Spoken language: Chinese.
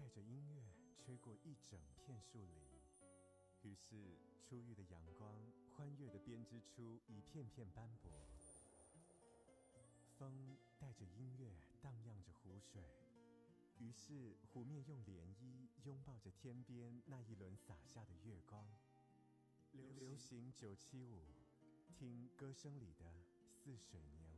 着音乐吹过一整片树林，于是初遇的阳光欢悦地编织出一片片斑驳。风带着音乐荡漾着湖水，于是湖面用涟漪拥抱着天边那一轮洒下的月光。流行975，听歌声里的似水鸟。